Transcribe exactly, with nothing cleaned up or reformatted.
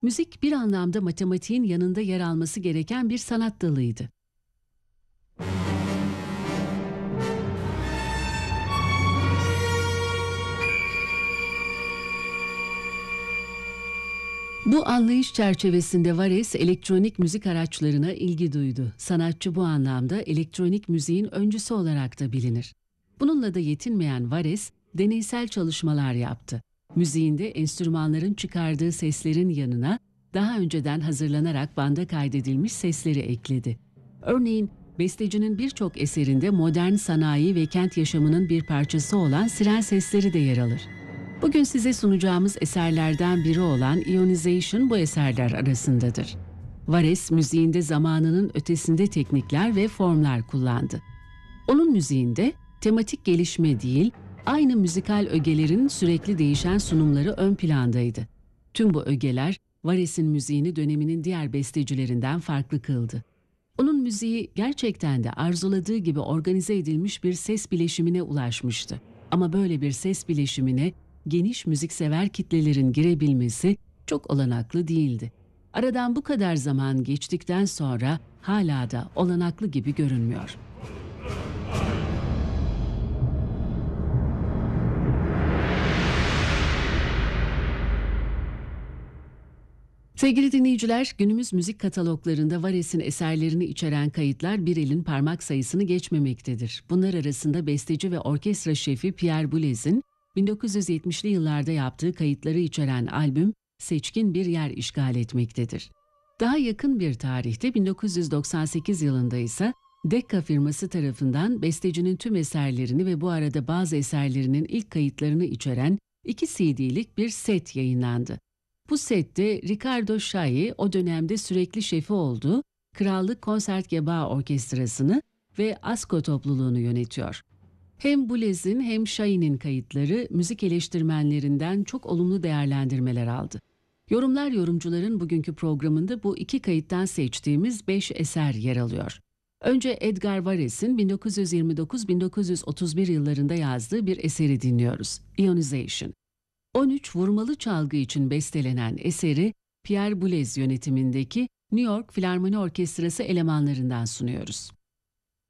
Müzik bir anlamda matematiğin yanında yer alması gereken bir sanat dalıydı. Bu anlayış çerçevesinde Varese elektronik müzik araçlarına ilgi duydu. Sanatçı bu anlamda elektronik müziğin öncüsü olarak da bilinir. Bununla da yetinmeyen Varese, deneysel çalışmalar yaptı. Müziğinde enstrümanların çıkardığı seslerin yanına daha önceden hazırlanarak banda kaydedilmiş sesleri ekledi. Örneğin bestecinin birçok eserinde modern sanayi ve kent yaşamının bir parçası olan siren sesleri de yer alır. Bugün size sunacağımız eserlerden biri olan Ionization bu eserler arasındadır. Varese müziğinde zamanının ötesinde teknikler ve formlar kullandı. Onun müziğinde tematik gelişme değil, aynı müzikal ögelerin sürekli değişen sunumları ön plandaydı. Tüm bu ögeler Varese'in müziğini döneminin diğer bestecilerinden farklı kıldı. Onun müziği gerçekten de arzuladığı gibi organize edilmiş bir ses bileşimine ulaşmıştı. Ama böyle bir ses bileşimine geniş müziksever kitlelerin girebilmesi çok olanaklı değildi. Aradan bu kadar zaman geçtikten sonra hala da olanaklı gibi görünmüyor. Sevgili dinleyiciler, günümüz müzik kataloglarında Varese'in eserlerini içeren kayıtlar bir elin parmak sayısını geçmemektedir. Bunlar arasında besteci ve orkestra şefi Pierre Boulez'in bin dokuz yüz yetmişli yıllarda yaptığı kayıtları içeren albüm seçkin bir yer işgal etmektedir. Daha yakın bir tarihte bin dokuz yüz doksan sekiz yılında ise Decca firması tarafından bestecinin tüm eserlerini ve bu arada bazı eserlerinin ilk kayıtlarını içeren iki C D'lik bir set yayınlandı. Bu sette Ricardo Chailly o dönemde sürekli şefi olduğu Krallık Concertgebouw Orkestrası'nı ve Asko topluluğunu yönetiyor. Hem Boulez'in hem Chailly'nin kayıtları müzik eleştirmenlerinden çok olumlu değerlendirmeler aldı. Yorumlar yorumcuların bugünkü programında bu iki kayıttan seçtiğimiz beş eser yer alıyor. Önce Edgar Varese'in bin dokuz yüz yirmi dokuz bin dokuz yüz otuz bir yıllarında yazdığı bir eseri dinliyoruz. Ionization. on üç vurmalı çalgı için bestelenen eseri Pierre Boulez yönetimindeki New York Filarmoni Orkestrası elemanlarından sunuyoruz.